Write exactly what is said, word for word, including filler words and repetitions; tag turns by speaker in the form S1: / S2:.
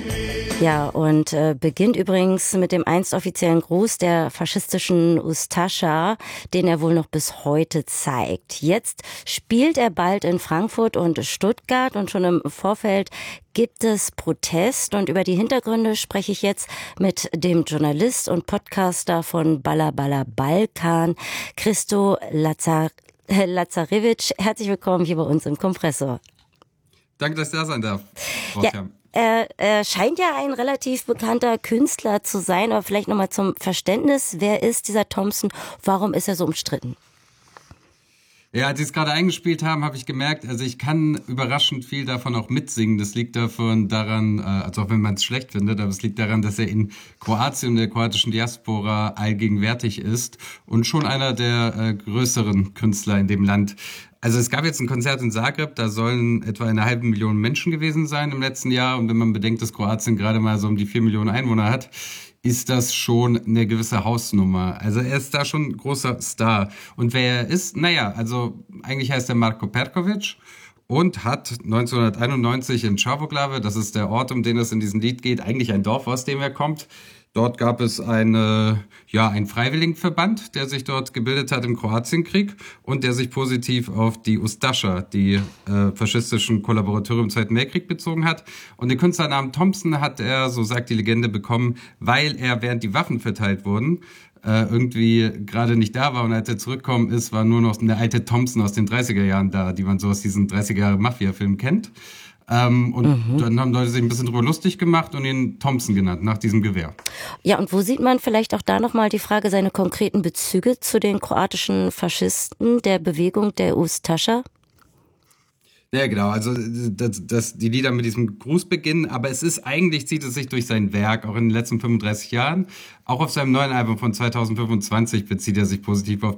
S1: Ja, und äh, beginnt übrigens mit dem einst offiziellen Gruß der faschistischen Ustascha, den er wohl noch bis heute zeigt. Jetzt spielt er bald in Frankfurt und Stuttgart und schon im Vorfeld gibt es Protest. Und über die Hintergründe spreche ich jetzt mit dem Journalist und Podcaster von Balla Balla Balkan, Christo Lazar- Lazarevich. Herzlich willkommen hier bei uns im Kompressor.
S2: Danke, dass ich da sein darf, Frau
S1: ja.
S2: Term.
S1: Er, er scheint ja ein relativ bekannter Künstler zu sein, aber vielleicht nochmal zum Verständnis. Wer ist dieser Thompson? Warum ist er so umstritten?
S2: Ja, als Sie es gerade eingespielt haben, habe ich gemerkt, also ich kann überraschend viel davon auch mitsingen. Das liegt davon daran, also auch wenn man es schlecht findet, aber es liegt daran, dass er in Kroatien und der kroatischen Diaspora allgegenwärtig ist und schon einer der äh, größeren Künstler in dem Land. Also es gab jetzt ein Konzert in Zagreb, da sollen etwa eine halbe Million Menschen gewesen sein im letzten Jahr. Und wenn man bedenkt, dass Kroatien gerade mal so um die vier Millionen Einwohner hat, ist das schon eine gewisse Hausnummer. Also er ist da schon ein großer Star. Und wer er ist, naja, also eigentlich heißt er Marko Perkovic und hat neunzehnhunderteinundneunzig in Čavoglave, das ist der Ort, um den es in diesem Lied geht, eigentlich ein Dorf, aus dem er kommt. Dort gab es eine, ja, einen Freiwilligenverband, der sich dort gebildet hat im Kroatienkrieg und der sich positiv auf die Ustascha, die äh, faschistischen Kollaborateure im Zweiten Weltkrieg, bezogen hat. Und den Künstlernamen Thompson hat er, so sagt die Legende, bekommen, weil er, während die Waffen verteilt wurden, äh, irgendwie gerade nicht da war. Und als er zurückgekommen ist, war nur noch eine alte Thompson aus den dreißiger Jahren da, die man so aus diesen dreißiger Jahre Mafia-Film kennt. Ähm, und mhm. dann haben Leute sich ein bisschen drüber lustig gemacht und ihn Thompson genannt, nach diesem Gewehr.
S1: Ja, und wo sieht man vielleicht auch da nochmal die Frage, seine konkreten Bezüge zu den kroatischen Faschisten, der Bewegung der Ustascha?
S2: Ja, genau, also das, das, die Lieder mit diesem Gruß beginnen, aber es ist eigentlich, zieht es sich durch sein Werk, auch in den letzten fünfunddreißig Jahren. Auch auf seinem neuen Album von zweitausendfünfundzwanzig bezieht er sich positiv auf